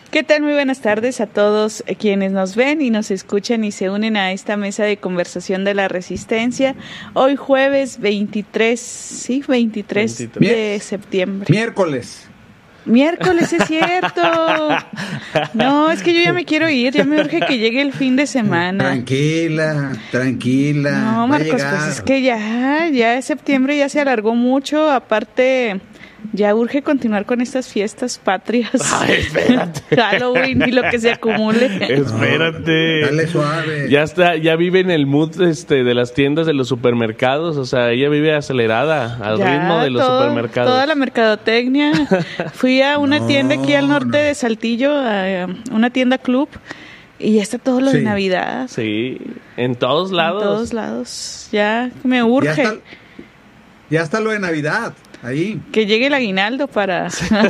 ¿Qué tal? Muy buenas tardes a todos quienes nos ven y nos escuchan y se unen a esta mesa de conversación de la Resistencia. Hoy jueves 23 de septiembre. Miércoles, es cierto. No, es que yo ya me quiero ir, ya me urge que llegue el fin de semana. Tranquila. No, Marcos, pues es que ya septiembre ya se alargó mucho, aparte ya urge continuar con estas fiestas patrias. Ay, espérate. Halloween y lo que se acumule. Espérate. Dale suave. Ya vive en el mood de las tiendas de los supermercados, o sea, ella vive acelerada al ritmo de los supermercados. Toda la mercadotecnia. Fui a una tienda aquí al norte de Saltillo, a una tienda club, y ya está todo lo de Navidad. Sí, en todos lados. En todos lados. Ya me urge. Ya está lo de Navidad. Ahí. Que llegue el aguinaldo para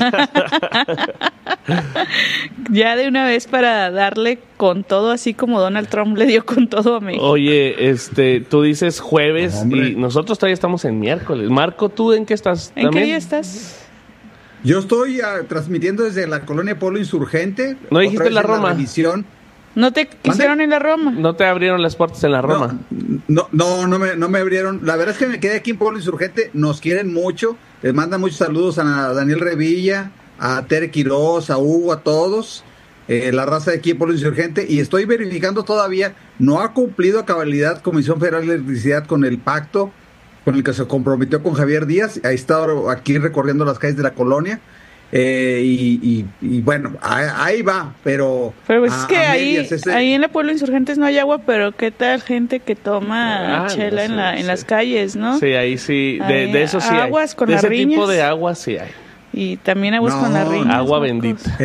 ya de una vez para darle con todo, así como Donald Trump le dio con todo a México. Oye, tú dices jueves y nosotros todavía estamos en miércoles. Marco, ¿tú en qué estás? ¿En qué día estás? Yo estoy transmitiendo desde la colonia Pueblo Insurgente. ¿No dijiste la Roma? ¿No te quisieron en la Roma? ¿No te abrieron las puertas en la Roma? No me abrieron. La verdad es que me quedé aquí en Pueblo Insurgente. Nos quieren mucho. Les mandan muchos saludos a Daniel Revilla, a Tere Quiroz, a Hugo, a todos. La raza de aquí en Pueblo Insurgente. Y estoy verificando todavía. No ha cumplido a cabalidad Comisión Federal de Electricidad con el pacto con el que se comprometió con Javier Díaz. Ahí está aquí recorriendo las calles de la colonia. Y bueno, ahí va, pero es que ahí en la Pueblo Insurgentes no hay agua, pero qué tal gente que toma chela en las calles, ¿no? Sí, ahí sí, de eso sí aguas hay. Con de ese riñas, tipo de agua sí hay. Y también aguas con las riñas. Agua bendita.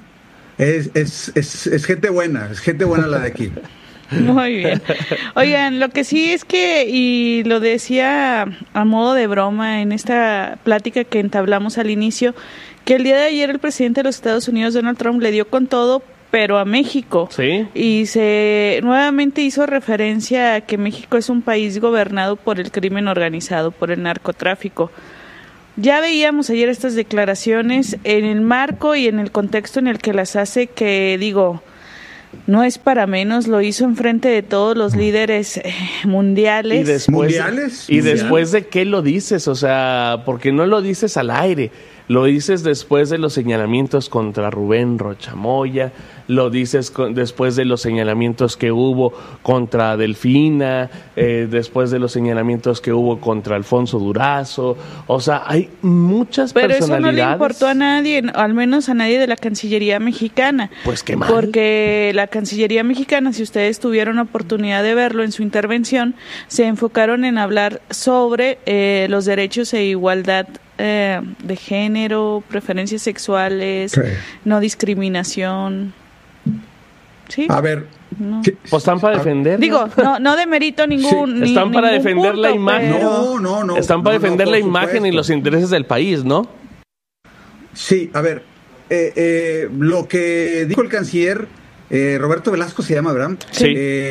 Es gente buena, la de aquí. Muy bien. Oigan, lo que sí es que, y lo decía a modo de broma en esta plática que entablamos al inicio, que el día de ayer el presidente de los Estados Unidos, Donald Trump, le dio con todo, pero a México. Sí. Y nuevamente hizo referencia a que México es un país gobernado por el crimen organizado, por el narcotráfico. Ya veíamos ayer estas declaraciones en el marco y en el contexto en el que las hace, que digo, no es para menos, lo hizo enfrente de todos los líderes mundiales. ¿Y después de qué lo dices? O sea, porque no lo dices al aire. Lo dices después de los señalamientos contra Rubén Rochamoya, lo dices después de los señalamientos que hubo contra Delfina, después de los señalamientos que hubo contra Alfonso Durazo. O sea, hay muchas personalidades. Pero eso no le importó a nadie, al menos a nadie de la Cancillería mexicana. Pues qué mal. Porque la Cancillería mexicana, si ustedes tuvieron oportunidad de verlo en su intervención, se enfocaron en hablar sobre los derechos e igualdad de género, preferencias sexuales, no discriminación. ¿Sí? A ver, no. Pues están para defender. Digo, no demerito ningún. Sí. Están para defender punto, la imagen. Pero... No. Están para defender la imagen y los intereses del país, ¿no? Sí, a ver, lo que dijo el canciller Roberto Velasco se llama, ¿verdad? Sí.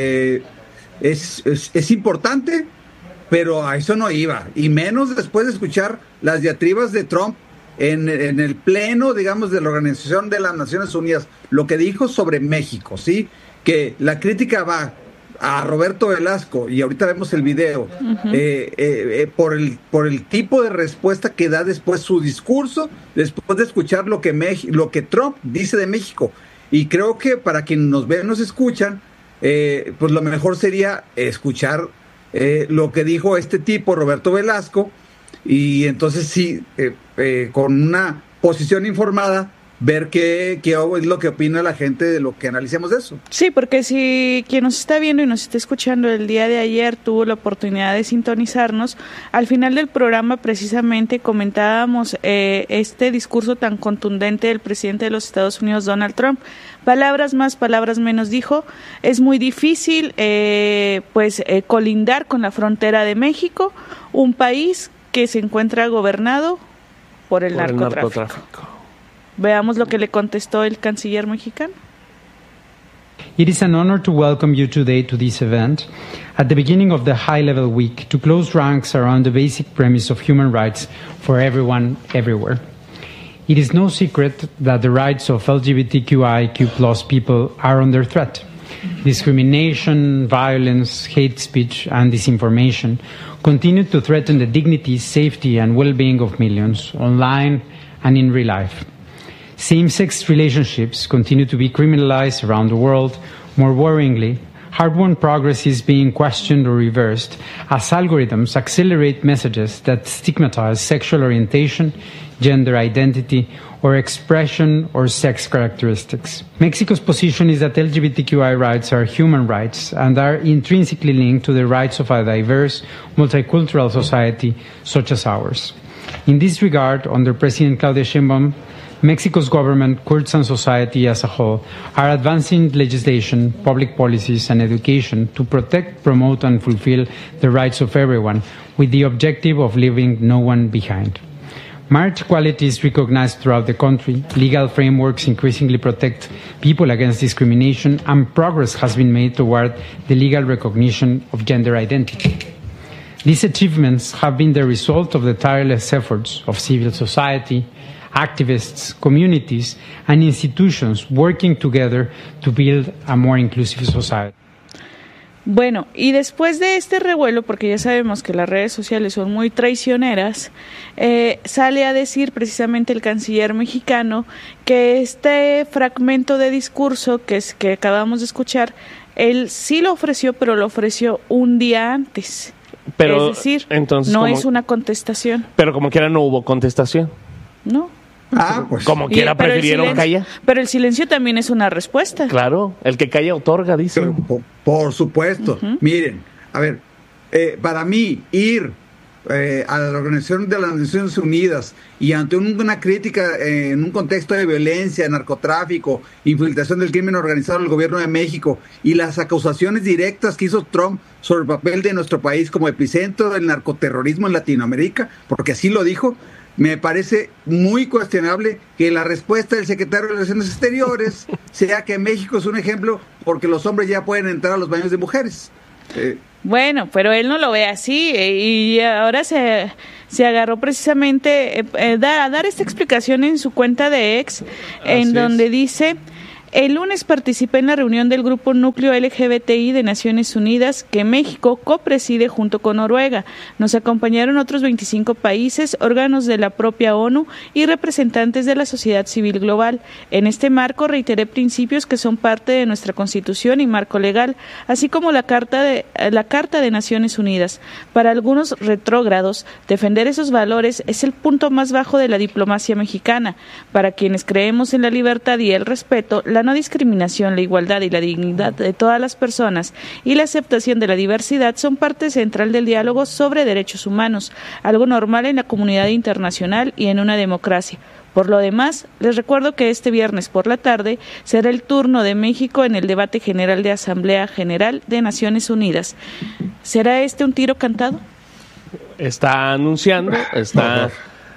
Es importante, pero a eso no iba, y menos después de escuchar las diatribas de Trump en el pleno, digamos, de la Organización de las Naciones Unidas, lo que dijo sobre México, ¿sí? Que la crítica va a Roberto Velasco, y ahorita vemos el video, por el tipo de respuesta que da después su discurso, después de escuchar lo que Trump dice de México. Y creo que para quienes nos ven, nos escuchan, pues lo mejor sería escuchar lo que dijo este tipo, Roberto Velasco, y entonces sí, con una posición informada, ver qué es lo que opina la gente de lo que analicemos de eso. Sí, porque si quien nos está viendo y nos está escuchando el día de ayer tuvo la oportunidad de sintonizarnos, al final del programa precisamente comentábamos este discurso tan contundente del presidente de los Estados Unidos, Donald Trump. Palabras más, palabras menos, dijo, es muy difícil colindar con la frontera de México, un país que se encuentra gobernado por el narcotráfico. Veamos lo que le contestó el canciller mexicano. It is an honor to welcome you today to this event at the beginning of the high-level week to close ranks around the basic premise of human rights for everyone, everywhere. It is no secret that the rights of LGBTQIQ+ people are under threat. Discrimination, violence, hate speech, and disinformation continue to threaten the dignity, safety, and well-being of millions, online and in real life. Same-sex relationships continue to be criminalized around the world. More worryingly, hard-won progress is being questioned or reversed as algorithms accelerate messages that stigmatize sexual orientation, gender identity, or expression or sex characteristics. Mexico's position is that LGBTQI rights are human rights and are intrinsically linked to the rights of a diverse, multicultural society such as ours. In this regard, under President Claudia Sheinbaum, Mexico's government, courts, and society as a whole are advancing legislation, public policies, and education to protect, promote, and fulfill the rights of everyone with the objective of leaving no one behind. Marriage equality is recognized throughout the country, legal frameworks increasingly protect people against discrimination, and progress has been made toward the legal recognition of gender identity. These achievements have been the result of the tireless efforts of civil society, activists, communities, and institutions working together to build a more inclusive society. Bueno, y después de este revuelo, porque ya sabemos que las redes sociales son muy traicioneras, sale a decir precisamente el canciller mexicano que este fragmento de discurso que acabamos de escuchar, él sí lo ofreció, pero lo ofreció un día antes. Pero, es decir, entonces, no es una contestación. Pero como quiera no hubo contestación. No. Pues. Como quiera prefirieron callar. Pero el silencio también es una respuesta. Claro, el que calla otorga, dice. Por supuesto. Miren, a ver, para mí ir a la Organización de las Naciones Unidas y ante una crítica en un contexto de violencia, narcotráfico, infiltración del crimen organizado del gobierno de México y las acusaciones directas que hizo Trump sobre el papel de nuestro país como epicentro del narcoterrorismo en Latinoamérica, porque así lo dijo, me parece muy cuestionable que la respuesta del secretario de Relaciones Exteriores sea que México es un ejemplo porque los hombres ya pueden entrar a los baños de mujeres. Bueno, pero él no lo ve así y ahora se agarró precisamente a dar esta explicación en su cuenta de X, donde dice: el lunes participé en la reunión del Grupo Núcleo LGBTI de Naciones Unidas que México copreside junto con Noruega. Nos acompañaron otros 25 países, órganos de la propia ONU y representantes de la sociedad civil global. En este marco reiteré principios que son parte de nuestra Constitución y marco legal, así como la Carta de Naciones Unidas. Para algunos retrógrados, defender esos valores es el punto más bajo de la diplomacia mexicana. Para quienes creemos en la libertad y el respeto, la no discriminación, la igualdad y la dignidad de todas las personas y la aceptación de la diversidad son parte central del diálogo sobre derechos humanos, algo normal en la comunidad internacional y en una democracia. Por lo demás, les recuerdo que este viernes por la tarde será el turno de México en el debate general de Asamblea General de Naciones Unidas. ¿Será este un tiro cantado? Está anunciando, está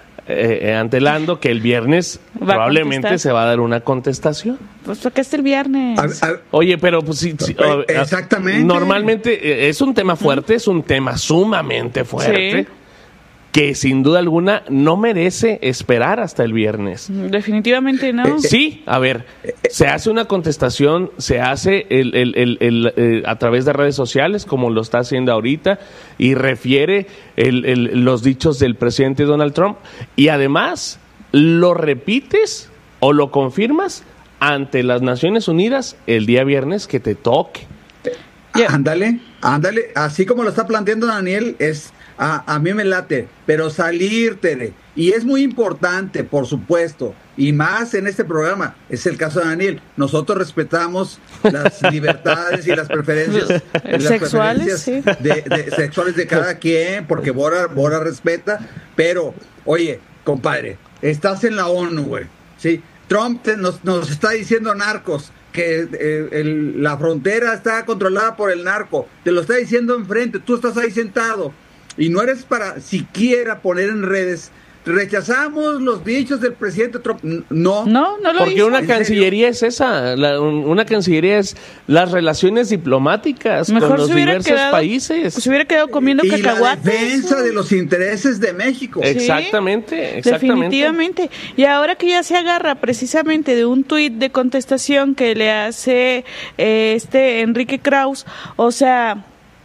antelando que el viernes probablemente se va a dar una contestación. Pues porque es el viernes. Oye, pero pues sí, exactamente. Normalmente es un tema fuerte, es un tema sumamente fuerte. Sí. Que sin duda alguna no merece esperar hasta el viernes. Definitivamente no. Sí, a ver, se hace una contestación, se hace a través de redes sociales, como lo está haciendo ahorita, y refiere los dichos del presidente Donald Trump, y además lo repites o lo confirmas ante las Naciones Unidas el día viernes que te toque. Ándale, así como lo está planteando Daniel, a mí me late, pero salírte. Y es muy importante, por supuesto, y más en este programa, es el caso de Daniel. Nosotros respetamos las libertades y las preferencias sexuales, sexuales de cada quien, porque Bora respeta, pero, oye, compadre, estás en la ONU, güey, ¿sí? Trump nos está diciendo narcos, que la frontera está controlada por el narco, te lo está diciendo enfrente, tú estás ahí sentado, y no eres para siquiera poner en redes rechazamos los dichos del presidente Trump. No lo porque hizo. una cancillería es esa, una cancillería es las relaciones diplomáticas Mejor con los se hubiera diversos quedado, países. Se hubiera quedado comiendo y cacahuates. la defensa de los intereses de México. Exactamente. Definitivamente. Y ahora que ya se agarra precisamente de un tuit de contestación que le hace Enrique Krause, o sea,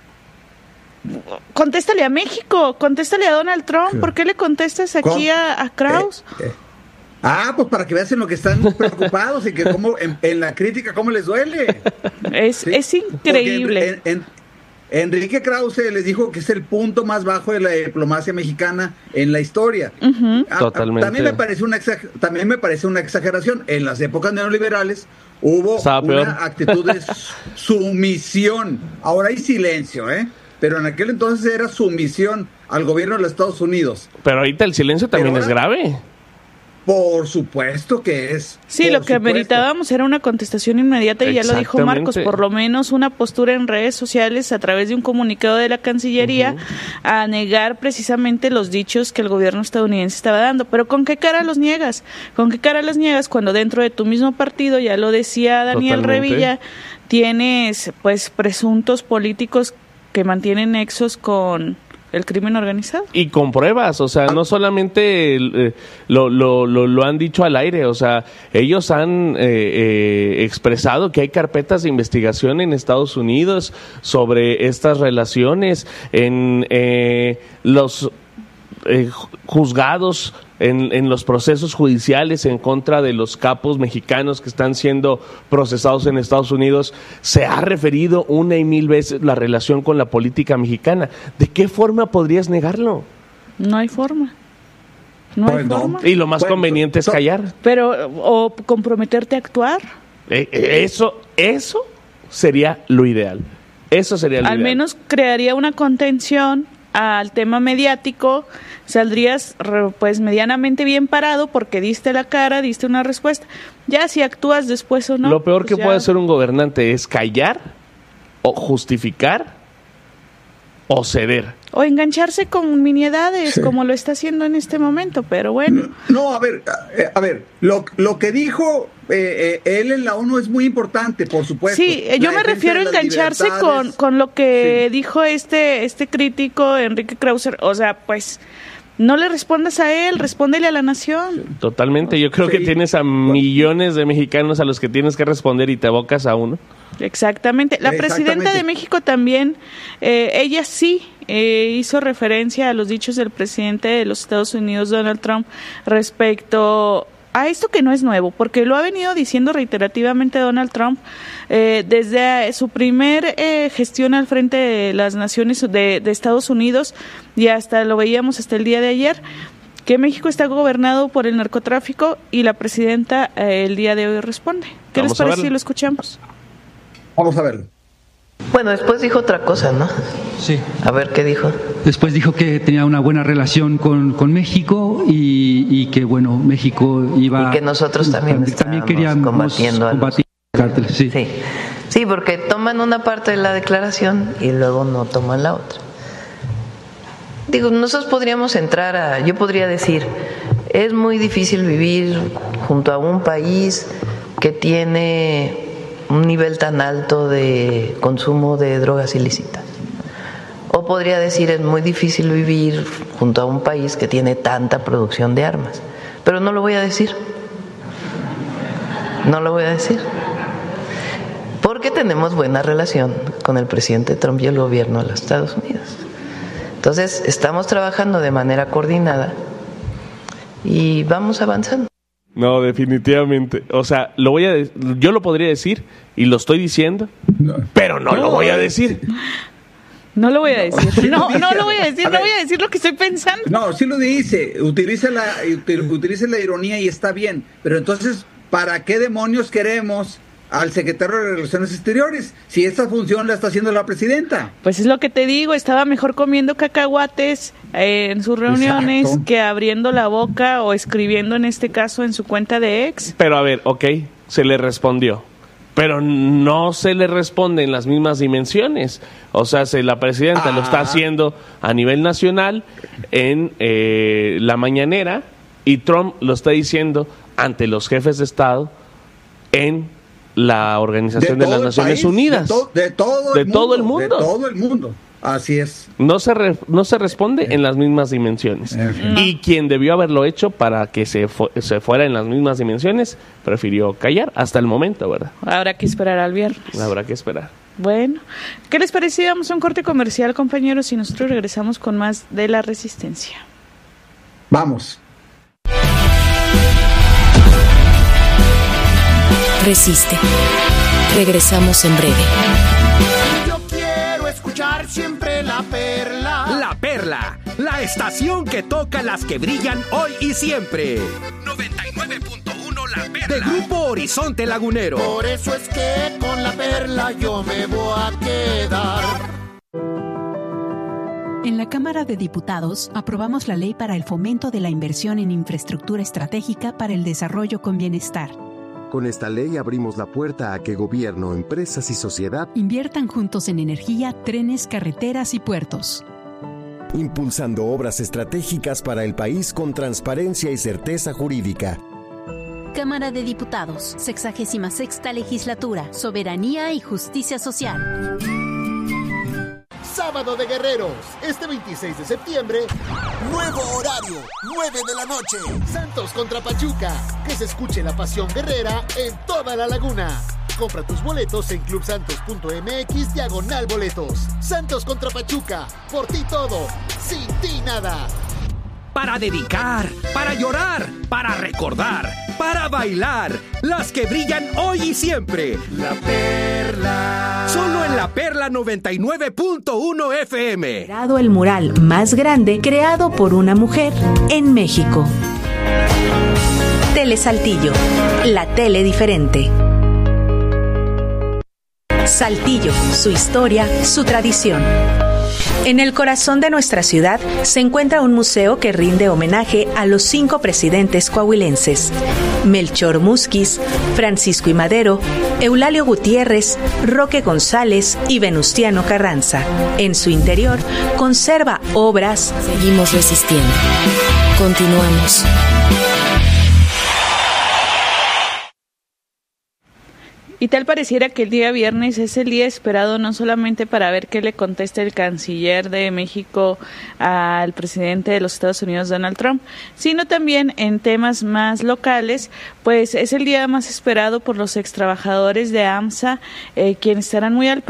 contéstale a México, contéstale a Donald Trump. ¿Por qué le contestas aquí a Krause? Pues para que vean en lo que están preocupados y que cómo en la crítica cómo les duele. Es increíble. Enrique Krause les dijo que es el punto más bajo de la diplomacia mexicana en la historia. Totalmente. También me parece una exageración. En las épocas neoliberales hubo una actitud de sumisión. Ahora hay silencio, pero en aquel entonces era sumisión al gobierno de los Estados Unidos. Pero ahorita el silencio también es grave. Por supuesto que es. Sí, lo que meritábamos era una contestación inmediata y ya lo dijo Marcos, por lo menos una postura en redes sociales a través de un comunicado de la Cancillería a negar precisamente los dichos que el gobierno estadounidense estaba dando. Pero ¿con qué cara los niegas? ¿Con qué cara los niegas cuando dentro de tu mismo partido, ya lo decía Daniel Revilla, tienes pues presuntos políticos que mantienen nexos con el crimen organizado? Y con pruebas, o sea, no solamente lo han dicho al aire, o sea, ellos han expresado que hay carpetas de investigación en Estados Unidos sobre estas relaciones, en los juzgados, en los procesos judiciales en contra de los capos mexicanos que están siendo procesados en Estados Unidos. Se ha referido una y mil veces la relación con la política mexicana. ¿De qué forma podrías negarlo? No hay forma. No hay forma. Y lo más conveniente es callar. Pero, o comprometerte a actuar. Eso sería lo ideal. Eso sería lo ideal. Al menos crearía una contención al tema mediático, saldrías pues medianamente bien parado porque diste la cara, diste una respuesta. Ya si actúas después o no. Lo peor pues que puede hacer un gobernante es callar o justificar o ceder. O engancharse con miniedades, como lo está haciendo en este momento, pero bueno. No, a ver, lo que dijo él en la ONU es muy importante, por supuesto. Sí, yo me refiero a engancharse con lo que dijo este crítico, Enrique Krause. O sea, pues no le respondas a él, respóndele a la nación. Totalmente, yo creo que tienes a millones de mexicanos a los que tienes que responder y te abocas a uno. Exactamente. La presidenta de México también, ella sí hizo referencia a los dichos del presidente de los Estados Unidos, Donald Trump, respecto a esto que no es nuevo, porque lo ha venido diciendo reiterativamente Donald Trump desde su primer gestión al frente de las naciones de Estados Unidos, y hasta lo veíamos hasta el día de ayer, que México está gobernado por el narcotráfico, y la presidenta el día de hoy responde. ¿Qué les parece si lo escuchamos? Vamos a verlo. Bueno, después dijo otra cosa, ¿no? Sí. A ver, ¿qué dijo? Después dijo que tenía una buena relación con México y que, bueno, México iba... Y que nosotros también queríamos combatiendo a los cárteles. Sí, porque toman una parte de la declaración y luego no toman la otra. Digo, nosotros podríamos yo podría decir, es muy difícil vivir junto a un país que tiene un nivel tan alto de consumo de drogas ilícitas. O podría decir, es muy difícil vivir junto a un país que tiene tanta producción de armas. Pero no lo voy a decir. No lo voy a decir. Porque tenemos buena relación con el presidente Trump y el gobierno de los Estados Unidos. Entonces, estamos trabajando de manera coordinada y vamos avanzando. No, definitivamente. O sea, yo lo podría decir y lo estoy diciendo, pero no lo voy a decir. No lo voy a decir. No lo voy a decir. No voy a decir lo que estoy pensando. No, sí lo dice. Utiliza la ironía y está bien. Pero entonces, ¿para qué demonios queremos al secretario de Relaciones Exteriores si esta función la está haciendo la presidenta? Pues es lo que te digo, estaba mejor comiendo cacahuates en sus reuniones. Exacto. Que abriendo la boca o escribiendo, en este caso, en su cuenta de X. Pero a ver, ok, se le respondió. pero no se le responde en las mismas dimensiones. O sea, la presidenta lo está haciendo a nivel nacional en la mañanera, y Trump lo está diciendo ante los jefes de Estado en la Organización de las Naciones Unidas. De todo el mundo. De todo el mundo. Así es. No se responde en las mismas dimensiones. Y quien debió haberlo hecho para que se fuera en las mismas dimensiones, prefirió callar hasta el momento, ¿verdad? Habrá que esperar al viernes. Habrá que esperar. Bueno, ¿qué les parece? Vamos a un corte comercial, compañeros, y nosotros regresamos con más de La Resistencia. Vamos. Resiste. Regresamos en breve. Yo quiero escuchar siempre La Perla. La Perla, la estación que toca las que brillan hoy y siempre. 99.1 La Perla. De Grupo Horizonte Lagunero. Por eso es que con La Perla yo me voy a quedar. En la Cámara de Diputados aprobamos la ley para el fomento de la inversión en infraestructura estratégica para el desarrollo con bienestar. Con esta ley abrimos la puerta a que gobierno, empresas y sociedad inviertan juntos en energía, trenes, carreteras y puertos. Impulsando obras estratégicas para el país con transparencia y certeza jurídica. Cámara de Diputados, 66ª Legislatura, Soberanía y Justicia Social. Sábado de Guerreros, este 26 de septiembre, nuevo horario, 9 de la noche. Santos contra Pachuca, que se escuche la pasión guerrera en toda la laguna. Compra tus boletos en clubsantos.mx/boletos. Santos contra Pachuca, por ti todo, sin ti nada. Para dedicar, para llorar, para recordar, para bailar, las que brillan hoy y siempre. La Perla. Solo en La Perla 99.1 FM. El mural más grande creado por una mujer en México. Tele Saltillo, la tele diferente. Saltillo, su historia, su tradición. En el corazón de nuestra ciudad se encuentra un museo que rinde homenaje a los 5 presidentes coahuilenses: Melchor Musquiz, Francisco I. Madero, Eulalio Gutiérrez, Roque González y Venustiano Carranza. En su interior conserva obras. Seguimos resistiendo. Continuamos. Y tal pareciera que el día viernes es el día esperado no solamente para ver qué le contesta el canciller de México al presidente de los Estados Unidos, Donald Trump, sino también en temas más locales, pues es el día más esperado por los extrabajadores de AMSA, quienes estarán muy al